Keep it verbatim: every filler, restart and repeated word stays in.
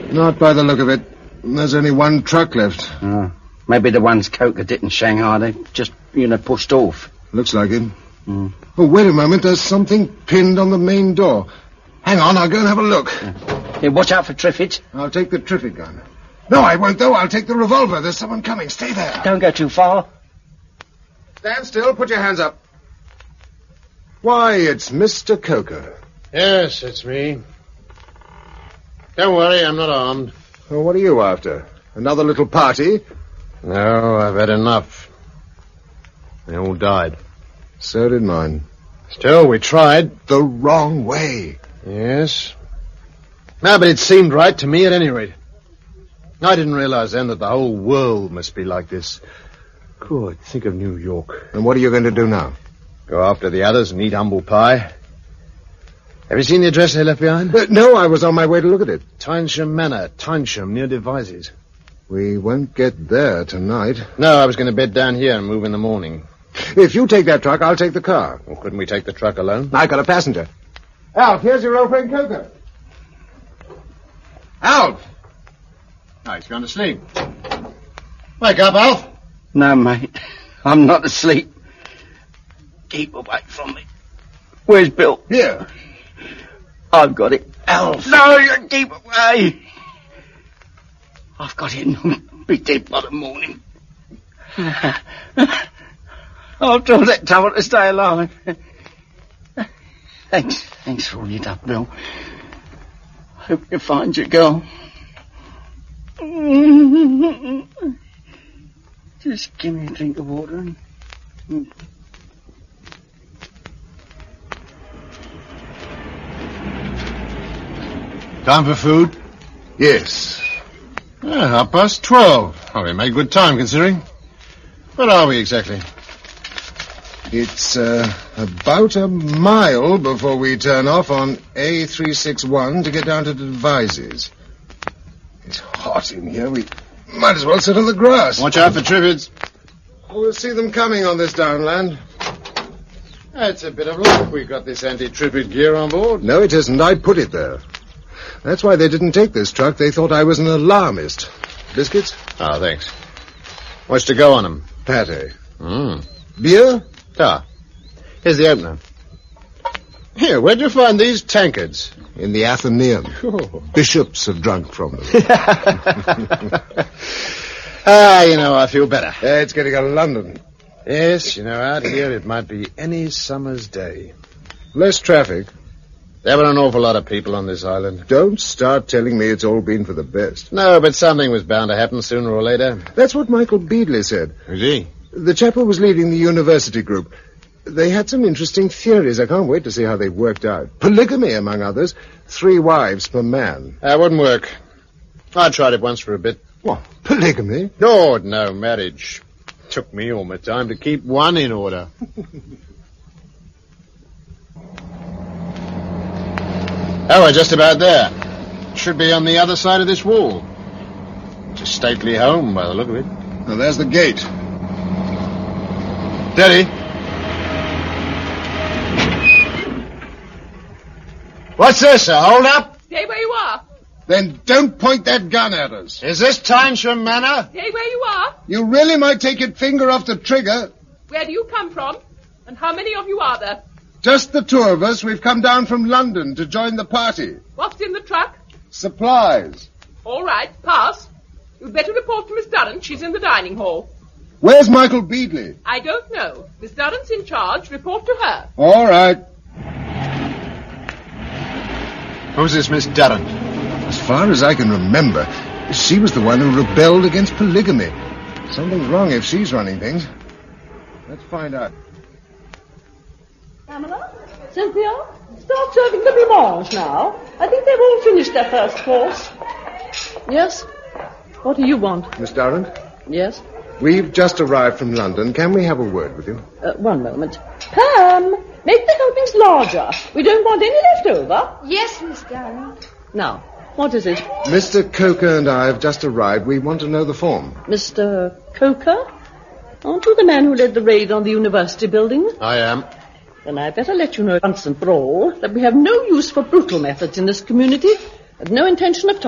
Not by the look of it. There's only one truck left. Oh, maybe the ones Coker did in Shanghai, they just, you know, pushed off. Looks like it. Mm. Oh, wait a moment. There's something pinned on the main door. Hang on, I'll go and have a look. Yeah. Yeah, watch out for Triffitt. I'll take the Triffitt gun. No, I won't, though. I'll take the revolver. There's someone coming. Stay there. Don't go too far. Stand still. Put your hands up. Why, it's Mister Coker. Yes, it's me. Don't worry, I'm not armed. Well, what are you after? Another little party? No, I've had enough. They all died. So did mine. Still, we tried. The wrong way. Yes. No, but it seemed right to me at any rate. I didn't realize then that the whole world must be like this. Good, think of New York. And what are you going to do now? Go after the others and eat humble pie. Have you seen the address they left behind? Uh, no, I was on my way to look at it. Tynesham Manor, Tynesham, near Devizes. We won't get there tonight. No, I was going to bed down here and move in the morning. If you take that truck, I'll take the car. Well, couldn't we take the truck alone? I got a passenger. Alf, here's your old friend Coker. Alf! Oh, he's gone to sleep. Wake up, Alf. No, mate. I'm not asleep. Keep away from me. Where's Bill? Here. I've got it. Alf! No, you keep away. I've got it. I'll be dead by the morning. I'll tell that devil to stay alive. Thanks. Thanks for all you've done, Bill. Hope you find your girl. Just give me a drink of water. Time for food? Yes. Yeah, half past twelve. Oh, we made good time, considering. Where are we exactly? It's uh, about a mile before we turn off on A three sixty-one to get down to Devizes. It's hot in here. We might as well sit on the grass. Watch out for Triffids. We'll see them coming on this downland. It's a bit of luck we got this anti-Triffid gear on board. No, it isn't. I put it there. That's why they didn't take this truck. They thought I was an alarmist. Biscuits? Oh, thanks. What's to go on them? Pate. Mm. Beer? Ah. Here's the opener. Here, where'd you find these tankards? In the Athenaeum. Oh. Bishops have drunk from them. Ah, you know, I feel better. Uh, it's getting to London. Yes, you know, out here it might be any summer's day. Less traffic. There were an awful lot of people on this island. Don't start telling me it's all been for the best. No, but something was bound to happen sooner or later. That's what Michael Beadley said. Is he? The chap who was leading the university group. They had some interesting theories. I can't wait to see how they worked out. Polygamy, among others. Three wives per man. That wouldn't work. I tried it once for a bit. What? Polygamy? No, no, marriage. Took me all my time to keep one in order. Oh, we're just about there. Should be on the other side of this wall. It's a stately home by the look of it. Now, there's the gate. Steady. What's this, a hold-up? Stay where you are. Then don't point that gun at us. Is this Tynesham Manor? Stay where you are. You really might take your finger off the trigger. Where do you come from? And how many of you are there? Just the two of us. We've come down from London to join the party. What's in the truck? Supplies. All right, pass. You'd better report to Miss Durrant. She's in the dining hall. Where's Michael Beadley? I don't know. Miss Durrant's in charge. Report to her. All right. Who's this Miss Durrant? As far as I can remember, she was the one who rebelled against polygamy. Something's wrong if she's running things. Let's find out. Pamela? Cynthia? Start serving the blancmange now. I think they've all finished their first course. Yes? What do you want? Miss Durrant? Yes? We've just arrived from London. Can we have a word with you? Uh, one moment. Pam, make the helpings larger. We don't want any left over. Yes, Miss Durrant. Now, what is it? Mister Coker and I have just arrived. We want to know the form. Mister Coker? Aren't you the man who led the raid on the university building? I am. Then I'd better let you know once and for all that we have no use for brutal methods in this community, and no intention of